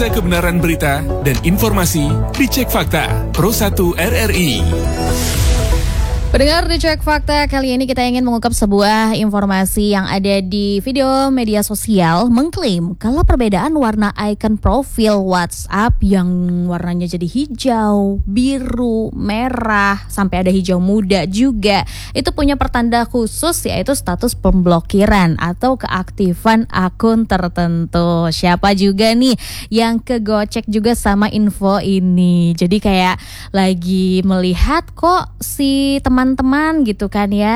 Periksa kebenaran berita dan informasi di Cek Fakta Pro 1 RRI. Pendengar di Cek Fakta, kali ini kita ingin mengungkap sebuah informasi yang ada di video media sosial mengklaim kalau perbedaan warna icon profil WhatsApp yang warnanya jadi hijau, biru, merah, sampai ada hijau muda juga, itu punya pertanda khusus yaitu status pemblokiran atau keaktifan akun tertentu. Siapa juga nih yang kegocek juga sama info ini? Jadi kayak lagi melihat kok si teman-teman gitu kan ya,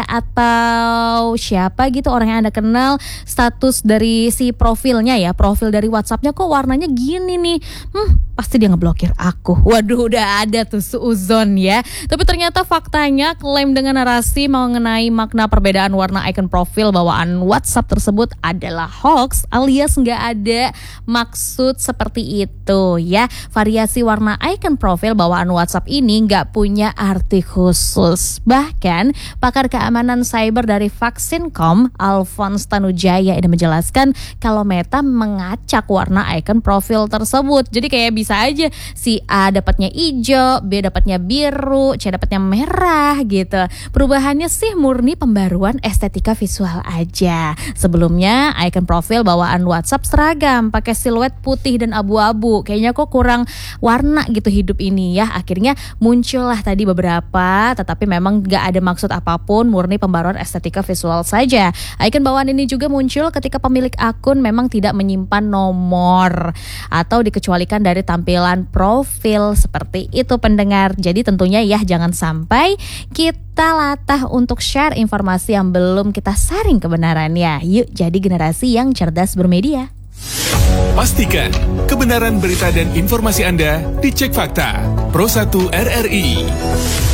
atau siapa gitu orang yang Anda kenal, status dari si profilnya ya, profil dari WhatsAppnya kok warnanya gini nih, pasti dia ngeblokir aku. Waduh, udah ada tuh suuzon ya. Tapi ternyata faktanya klaim dengan narasi mengenai makna perbedaan warna icon profil bawaan WhatsApp tersebut adalah hoax alias nggak ada maksud seperti itu ya. Variasi warna icon profil bawaan WhatsApp ini nggak punya arti khusus. Bahkan pakar keamanan cyber dari Vaksin.com, Alphonse Tanujaya, ini menjelaskan kalau Meta mengacak warna icon profil tersebut. Jadi kayak bisa aja si A dapatnya hijau, B dapatnya biru, C dapatnya merah gitu. Perubahannya sih murni pembaruan estetika visual aja. Sebelumnya icon profil bawaan WhatsApp seragam, pakai siluet putih dan abu-abu. Kayaknya kok kurang warna gitu hidup ini ya. Akhirnya muncullah tadi beberapa, tetapi memang gak ada maksud apapun, murni pembaruan estetika visual saja. Icon bawaan ini juga muncul ketika pemilik akun memang tidak menyimpan nomor atau dikecualikan dari tampilan profil seperti itu pendengar. Jadi tentunya ya jangan sampai kita latah untuk share informasi yang belum kita saring kebenarannya. Yuk jadi generasi yang cerdas bermedia. Pastikan kebenaran berita dan informasi Anda di Cek Fakta Pro 1 RRI.